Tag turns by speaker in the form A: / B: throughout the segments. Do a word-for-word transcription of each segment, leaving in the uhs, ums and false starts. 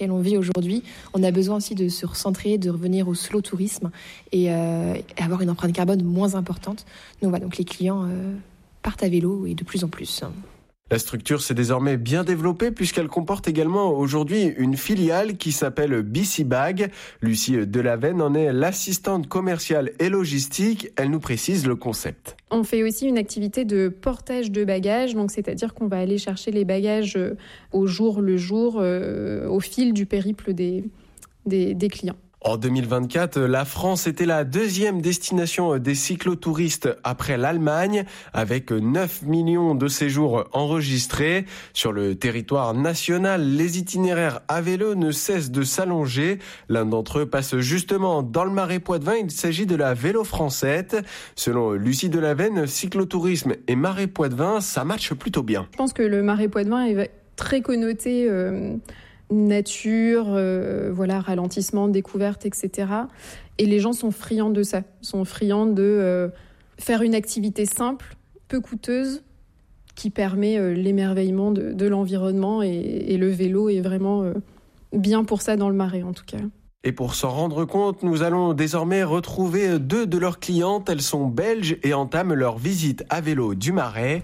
A: on vit aujourd'hui, on a besoin aussi de se recentrer, de revenir au slow tourisme et, euh, et avoir une empreinte carbone moins importante. Donc voilà, donc les clients euh, partent à vélo et de plus en plus.
B: La structure s'est désormais bien développée puisqu'elle comporte également aujourd'hui une filiale qui s'appelle B C Bag. Lucie Delavenne en est l'assistante commerciale et logistique. Elle nous précise le concept.
C: On fait aussi une activité de portage de bagages, donc c'est-à-dire qu'on va aller chercher les bagages au jour le jour, euh, au fil du périple des, des, des clients.
B: En deux mille vingt-quatre, la France était la deuxième destination des cyclotouristes après l'Allemagne, avec neuf millions de séjours enregistrés. Sur le territoire national, les itinéraires à vélo ne cessent de s'allonger. L'un d'entre eux passe justement dans le Marais Poitevin. Il s'agit de la Vélo Française. Selon Lucie Delavenne, cyclotourisme et Marais Poitevin, ça matche plutôt bien.
C: Je pense que le Marais Poitevin est très connoté euh, nature, euh, voilà, ralentissement, découverte, et cetera. Et les gens sont friands de ça, sont friands de euh, faire une activité simple, peu coûteuse, qui permet euh, l'émerveillement de, de l'environnement et, et le vélo est vraiment euh, bien pour ça dans le Marais en tout cas.
B: Et pour s'en rendre compte, nous allons désormais retrouver deux de leurs clientes. Elles sont belges et entament leur visite à vélo du Marais.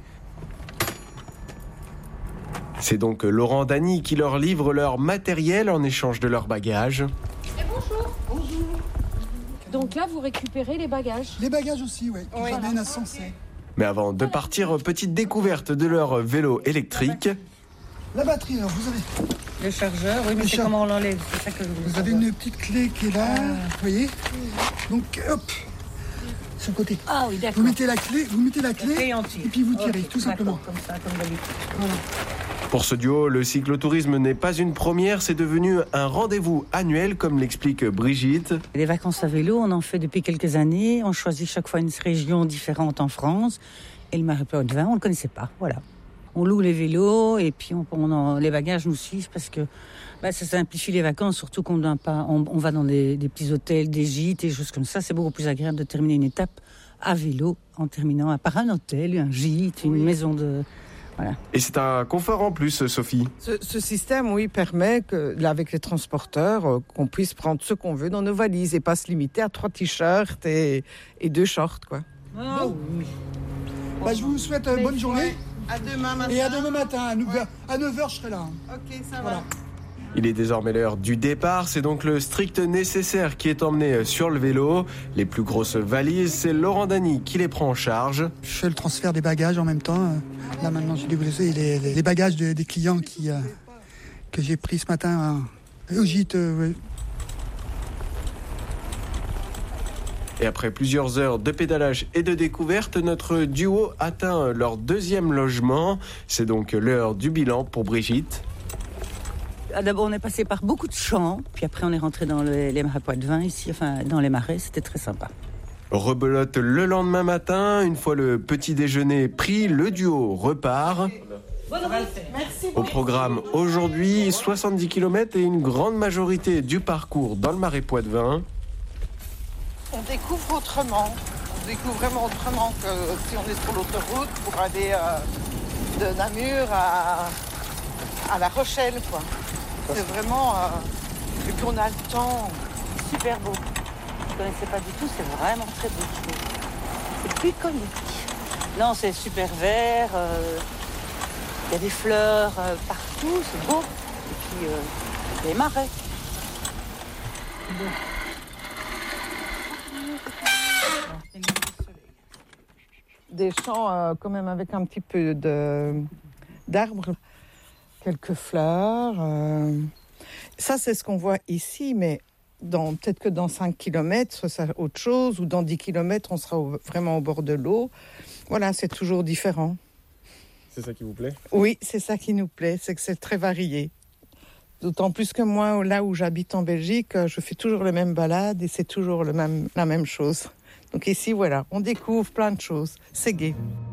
B: C'est donc Laurent Dany qui leur livre leur matériel en échange de leurs bagages.
D: Et bonjour.
E: Bonjour.
D: Donc là, vous récupérez les bagages.
E: Les bagages aussi, oui.
D: Oui.
E: Jardin à Sensé.
B: Mais avant de partir, petite découverte de leur vélo électrique.
E: La batterie, alors vous avez...
F: Le chargeur, oui, mais
E: Le
F: c'est
E: char...
F: comment on l'enlève, c'est ça que je voulais
E: Vous avez une petite clé qui est là, ah. Vous voyez. Donc, hop, sur le côté.
F: Ah oui, d'accord.
E: Vous mettez la clé, vous mettez la clé, et, et puis vous tirez,
F: okay,
E: tout simplement.
F: Comme ça, comme d'habitude. Voilà.
B: Pour ce duo, le cyclotourisme n'est pas une première, c'est devenu un rendez-vous annuel, comme l'explique Brigitte.
F: Les vacances à vélo, on en fait depuis quelques années. On choisit chaque fois une région différente en France. Et le Marais Poitevin, on ne le connaissait pas, voilà. On loue les vélos et puis on, on en, les bagages nous suivent parce que bah, ça simplifie les vacances, surtout qu'on ne pas, on, on va dans des, des petits hôtels, des gîtes et choses comme ça. C'est beaucoup plus agréable de terminer une étape à vélo en terminant par un hôtel, un gîte, une oui. maison de... Voilà.
B: Et c'est un confort en plus, Sophie.
G: Ce, ce système, oui, permet que, là, avec les transporteurs, euh, qu'on puisse prendre ce qu'on veut dans nos valises et pas se limiter à trois t-shirts et, et deux shorts, quoi.
E: Oh, bon. Oui. Bah, je vous souhaite une bonne journée.
G: À demain matin.
E: Et à demain matin, à neuf heures, ouais. À neuf heures je serai là.
G: Ok, ça
E: voilà.
G: va.
B: Il est désormais l'heure du départ, c'est donc le strict nécessaire qui est emmené sur le vélo. Les plus grosses valises, c'est Laurent Dany qui les prend en charge.
E: Je fais le transfert des bagages en même temps. Là maintenant, j'ai déposé les, les, les bagages de, des clients qui, euh, que j'ai pris ce matin euh, au gîte. Euh, ouais.
B: Et après plusieurs heures de pédalage et de découverte, notre duo atteint leur deuxième logement. C'est donc l'heure du bilan pour Brigitte.
F: D'abord, on est passé par beaucoup de champs, puis après, on est rentré dans les, les Marais Poitevin, ici, enfin, dans les marais, c'était très sympa.
B: Rebelote le lendemain matin, une fois le petit déjeuner pris, le duo repart.
D: Merci.
B: Au programme aujourd'hui, soixante-dix kilomètres et une grande majorité du parcours dans le Marais Poitevin.
G: On découvre autrement, on découvre vraiment autrement que si on est sur l'autoroute pour aller euh, de Namur à, à La Rochelle, quoi. C'est vraiment, euh, et puis on a le temps, super beau. Je ne connaissais pas du tout, c'est vraiment très beau. C'est bucolique. Non, c'est super vert, il euh, y a des fleurs euh, partout, c'est beau. Et puis euh, les marais. Bon. Des champs euh, quand même avec un petit peu de, d'arbres, quelques fleurs. Euh. Ça, c'est ce qu'on voit ici, mais dans, peut-être que dans cinq kilomètres, ce sera autre chose, ou dans dix kilomètres, on sera au, vraiment au bord de l'eau. Voilà, c'est toujours différent.
B: C'est ça qui vous plaît ?
G: Oui, c'est ça qui nous plaît, c'est que c'est très varié. D'autant plus que moi, là où j'habite en Belgique, je fais toujours les mêmes balades et c'est toujours le même, la même chose. Donc ici, voilà, on découvre plein de choses. C'est gai.